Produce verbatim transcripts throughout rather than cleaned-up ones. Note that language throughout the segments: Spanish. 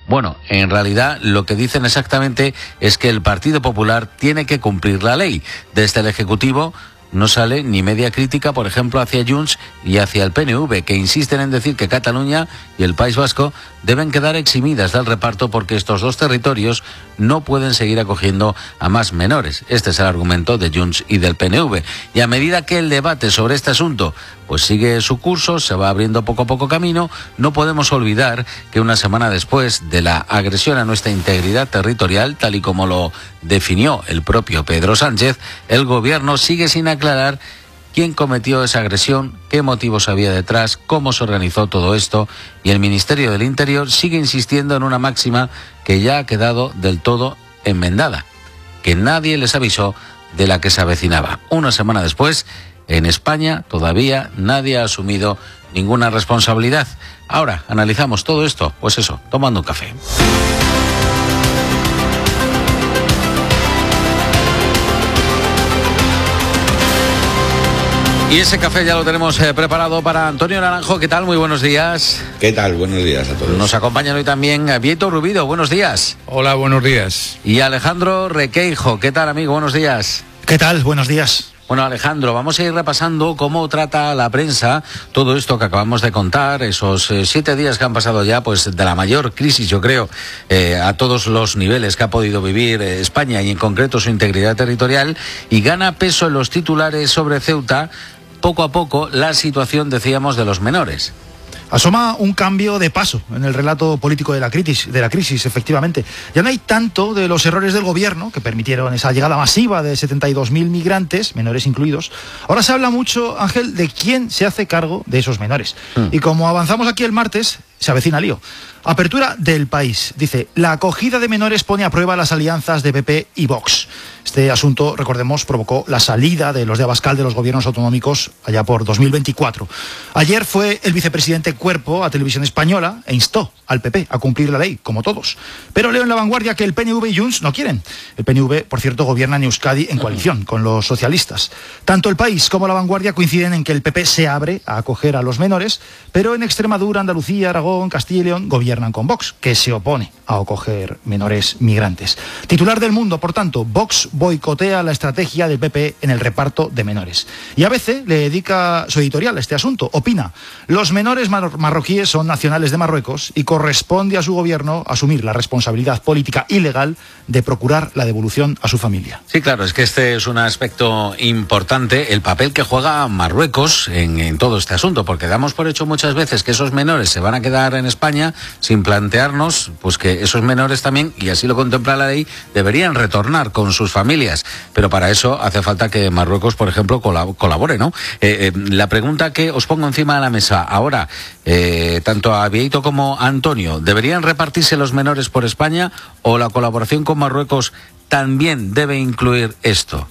Bueno, en realidad lo que dicen exactamente es que el Partido Popular tiene que cumplir la ley. Desde el Ejecutivo no sale ni media crítica, por ejemplo, hacia Junts y hacia el P N V, que insisten en decir que Cataluña y el País Vasco deben quedar eximidas del reparto porque estos dos territorios no pueden seguir acogiendo a más menores. Este es el argumento de Junts y del P N V. Y a medida que el debate sobre este asunto pues sigue su curso, se va abriendo poco a poco camino, no podemos olvidar que una semana después de la agresión a nuestra integridad territorial, tal y como lo definió el propio Pedro Sánchez, el gobierno sigue sin aclarar quién cometió esa agresión, qué motivos había detrás, cómo se organizó todo esto, y el Ministerio del Interior sigue insistiendo en una máxima que ya ha quedado del todo enmendada, que nadie les avisó de la que se avecinaba. Una semana después, en España todavía nadie ha asumido ninguna responsabilidad. Ahora analizamos todo esto, pues eso, tomando un café. Y ese café ya lo tenemos eh, preparado para Antonio Naranjo. ¿Qué tal? Muy buenos días. ¿Qué tal? Buenos días a todos. Nos acompañan hoy también Vieto Rubido. Buenos días. Hola, buenos días. Y Alejandro Requeijo. ¿Qué tal, amigo? Buenos días. ¿Qué tal? Buenos días. Bueno, Alejandro, vamos a ir repasando cómo trata la prensa todo esto que acabamos de contar, esos eh, siete días que han pasado ya, pues de la mayor crisis, yo creo, eh, a todos los niveles que ha podido vivir eh, España y en concreto su integridad territorial, y gana peso en los titulares sobre Ceuta, poco a poco, la situación, decíamos, de los menores. Asoma un cambio de paso en el relato político de la crisis, de la crisis, efectivamente. Ya no hay tanto de los errores del gobierno que permitieron esa llegada masiva de setenta y dos mil migrantes, menores incluidos. Ahora se habla mucho, Ángel, de quién se hace cargo de esos menores. Mm. Y como avanzamos aquí el martes, se avecina lío. Apertura del País. Dice, la acogida de menores pone a prueba las alianzas de P P y Vox. Este asunto, recordemos, provocó la salida de los de Abascal de los gobiernos autonómicos allá por dos mil veinticuatro. Ayer fue el vicepresidente Cuerpo a Televisión Española e instó al P P a cumplir la ley, como todos. Pero leo en La Vanguardia que el P N V y Junts no quieren. El P N V, por cierto, gobierna en Euskadi en coalición con los socialistas. Tanto El País como La Vanguardia coinciden en que el P P se abre a acoger a los menores, pero en Extremadura, Andalucía, Aragón, Castilla y León gobiernan con Vox, que se opone a acoger menores migrantes. Titular del Mundo, por tanto, Vox boicotea la estrategia del P P en el reparto de menores. Y a veces le dedica su editorial a este asunto. Opina, los menores mar- marroquíes son nacionales de Marruecos y corresponde a su gobierno asumir la responsabilidad política y legal de procurar la devolución a su familia. Sí, claro, es que este es un aspecto importante, el papel que juega Marruecos en, en todo este asunto, porque damos por hecho muchas veces que esos menores se van a quedar en España sin plantearnos pues que esos menores también, y así lo contempla la ley, deberían retornar con sus familias. Pero para eso hace falta que Marruecos, por ejemplo, colab- colabore, ¿no? Eh, eh, la pregunta que os pongo encima de la mesa ahora, eh, tanto a Vieito como a Antonio, ¿deberían repartirse los menores por España o la colaboración con Marruecos también debe incluir esto?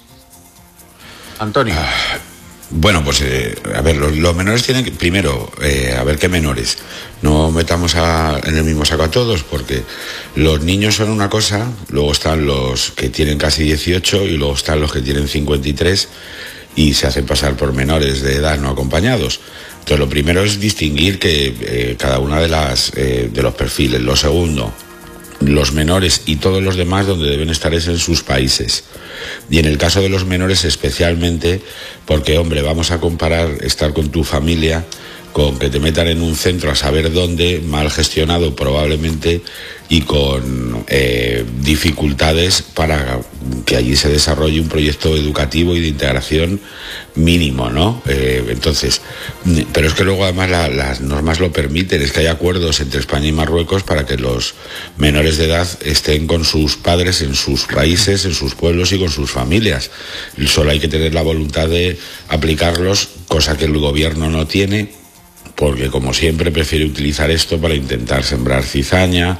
Antonio. Ah, bueno, pues eh, a ver, los, los menores tienen que, primero, eh, a ver qué menores. No metamos a, en el mismo saco a todos, porque los niños son una cosa, luego están los que tienen casi dieciocho y luego están los que tienen cincuenta y tres y se hacen pasar por menores de edad no acompañados. Entonces, lo primero es distinguir que eh, cada una de las eh, de los perfiles. Lo segundo, los menores y todos los demás donde deben estar es en sus países. Y en el caso de los menores especialmente, porque, hombre, vamos a comparar estar con tu familia con que te metan en un centro a saber dónde, mal gestionado probablemente, y con eh, dificultades para que allí se desarrolle un proyecto educativo y de integración mínimo, ¿no? Eh, entonces, pero es que luego además la, las normas lo permiten, es que hay acuerdos entre España y Marruecos para que los menores de edad estén con sus padres en sus países, en sus pueblos y con sus familias. Solo hay que tener la voluntad de aplicarlos, cosa que el gobierno no tiene, porque como siempre prefiere utilizar esto para intentar sembrar cizaña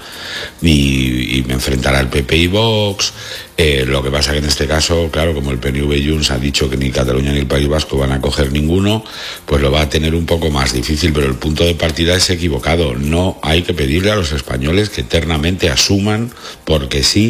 y, y enfrentar al P P y Vox. Eh, lo que pasa que en este caso, claro, como el P N V y Junts ha dicho que ni Cataluña ni el País Vasco van a coger ninguno, pues lo va a tener un poco más difícil, pero el punto de partida es equivocado. No hay que pedirle a los españoles que eternamente asuman, porque sí,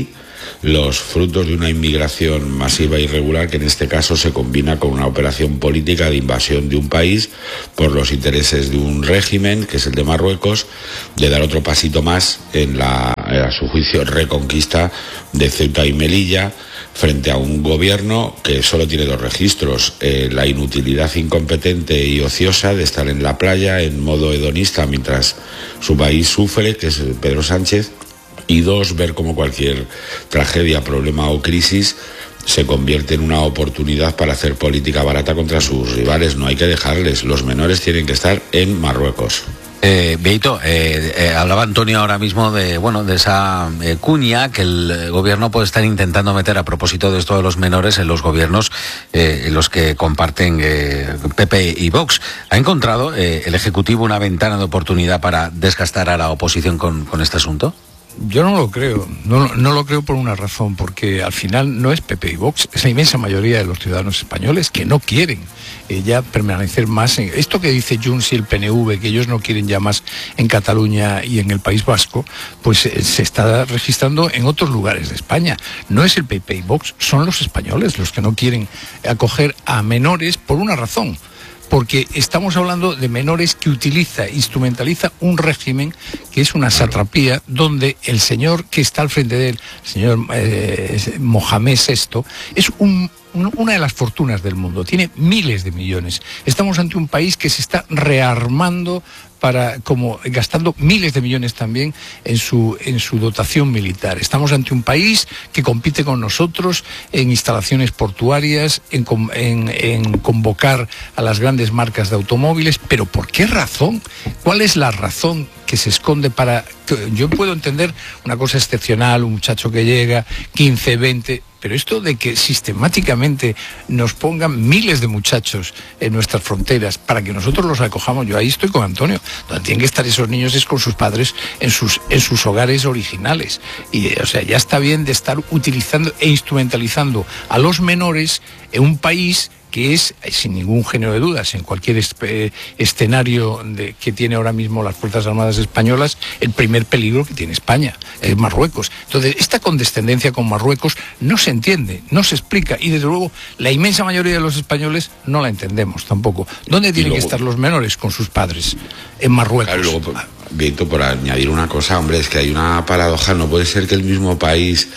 los frutos de una inmigración masiva e irregular que en este caso se combina con una operación política de invasión de un país por los intereses de un régimen, que es el de Marruecos, de dar otro pasito más en la, a su juicio, reconquista de Ceuta y Melilla, frente a un gobierno que solo tiene dos registros, eh, la inutilidad incompetente y ociosa de estar en la playa en modo hedonista mientras su país sufre, que es Pedro Sánchez, y dos, ver cómo cualquier tragedia, problema o crisis se convierte en una oportunidad para hacer política barata contra sus rivales. No hay que dejarles, los menores tienen que estar en Marruecos. Eh, Beito, eh, eh, hablaba Antonio ahora mismo de bueno de esa eh, cuña que el gobierno puede estar intentando meter a propósito de esto de los menores en los gobiernos eh, en los que comparten eh, P P y Vox. ¿Ha encontrado eh, el Ejecutivo una ventana de oportunidad para desgastar a la oposición con, con este asunto? Yo no lo creo, no, no lo creo por una razón, porque al final no es P P y Vox, es la inmensa mayoría de los ciudadanos españoles que no quieren eh, ya permanecer más en esto que dice Junts y el P N V, que ellos no quieren ya más en Cataluña y en el País Vasco, pues eh, se está registrando en otros lugares de España. No es el P P y Vox, son los españoles los que no quieren acoger a menores por una razón. Porque estamos hablando de menores que utiliza, instrumentaliza un régimen que es una satrapía, donde el señor que está al frente de él, el señor eh, Mohamed sexto, es un, un, una de las fortunas del mundo, tiene miles de millones. Estamos ante un país que se está rearmando para, como gastando miles de millones también en su, en su dotación militar. Estamos ante un país que compite con nosotros en instalaciones portuarias, en, en, en convocar a las grandes marcas de automóviles, pero ¿por qué razón? ¿Cuál es la razón que se esconde para...? Yo puedo entender una cosa excepcional, un muchacho que llega, quince, veinte... Pero esto de que sistemáticamente nos pongan miles de muchachos en nuestras fronteras para que nosotros los acojamos, yo ahí estoy con Antonio, donde tienen que estar esos niños es con sus padres en sus, en sus hogares originales. Y, o sea, ya está bien de estar utilizando e instrumentalizando a los menores en un país que es, sin ningún género de dudas, en cualquier esp- escenario de, que tiene ahora mismo las Fuerzas Armadas Españolas, el primer peligro que tiene España, que es Marruecos. Entonces, esta condescendencia con Marruecos no se entiende, no se explica, y desde luego la inmensa mayoría de los españoles no la entendemos tampoco. ¿Dónde tienen luego que estar los menores? Con sus padres, en Marruecos. Claro, luego, por, Víctor, por añadir una cosa, hombre, es que hay una paradoja. No puede ser que el mismo país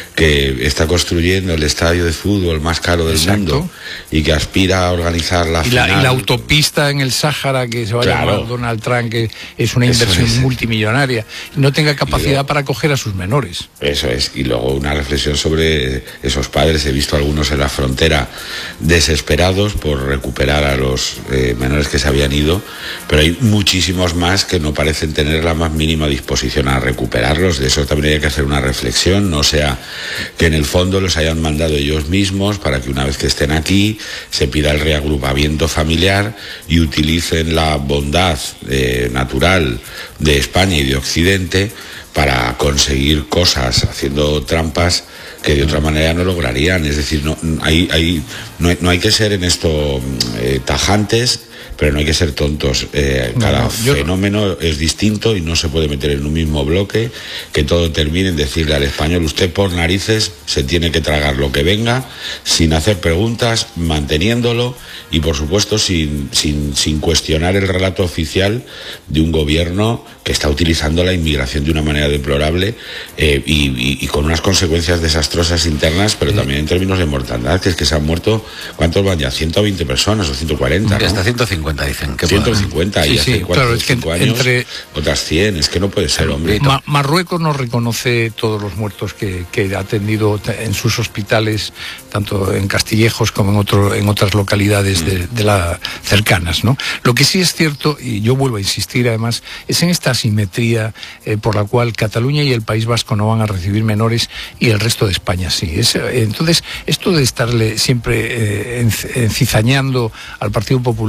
que está construyendo el estadio de fútbol más caro del Exacto. mundo y que aspira a organizar la y final... La, y la autopista en el Sáhara que se va claro. a llamar Donald Trump, que es una Eso inversión es. multimillonaria, no tenga capacidad luego, para acoger a sus menores. Eso es. Y luego una reflexión sobre esos padres. He visto algunos en la frontera desesperados por recuperar a los eh, menores que se habían ido, pero hay muchísimos más que no parecen tener la más mínima disposición a recuperarlos. De eso también hay que hacer una reflexión, no sea que en el fondo los hayan mandado ellos mismos para que una vez que estén aquí se pida el reagrupamiento familiar y utilicen la bondad eh, natural de España y de Occidente para conseguir cosas haciendo trampas que de otra manera no lograrían. Es decir, no hay, hay, no, hay, no hay que ser en esto eh, tajantes, pero no hay que ser tontos. Eh, cada no, no, fenómeno no. es distinto y no se puede meter en un mismo bloque, que todo termine en decirle al español, usted por narices se tiene que tragar lo que venga, sin hacer preguntas, manteniéndolo y por supuesto sin, sin, sin cuestionar el relato oficial de un gobierno que está utilizando la inmigración de una manera deplorable eh, y, y, y con unas consecuencias desastrosas internas, pero también en términos de mortandad, que es que se han muerto, ¿cuántos van ya? ciento veinte personas o ciento cuarenta, ¿no? Hasta ciento cincuenta dicen. Que ciento cincuenta sí, y hace sí, cuatro claro, o cinco es que años, entre... otras cien, es que no puede ser, hombre. Ma Marruecos no reconoce todos los muertos que, que ha atendido en sus hospitales, tanto en Castillejos como en, otro, en otras localidades mm. de, de la cercanas, ¿no? Lo que sí es cierto, y yo vuelvo a insistir además, es en esta asimetría eh, por la cual Cataluña y el País Vasco no van a recibir menores y el resto de España sí. Es, eh, entonces, esto de estarle siempre eh, encizañando al Partido Popular con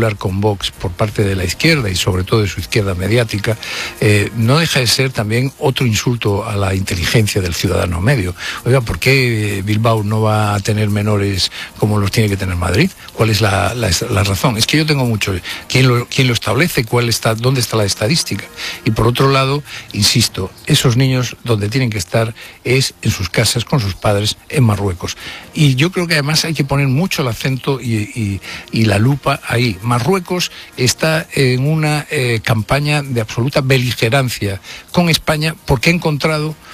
Vox por parte de la izquierda y sobre todo de su izquierda mediática, eh, no deja de ser también otro insulto a la inteligencia del ciudadano medio. Oiga, ¿por qué Bilbao no va a tener menores como los tiene que tener Madrid? ¿Cuál es la, la, la razón? Es que yo tengo mucho... ¿Quién lo, quién lo establece? ¿Cuál está, ¿Dónde está la estadística? Y por otro lado, insisto, esos niños donde tienen que estar es en sus casas con sus padres en Marruecos. Y yo creo que además hay que poner mucho el acento y, y, y la lupa ahí. Marruecos está en una eh, campaña de absoluta beligerancia con España porque ha encontrado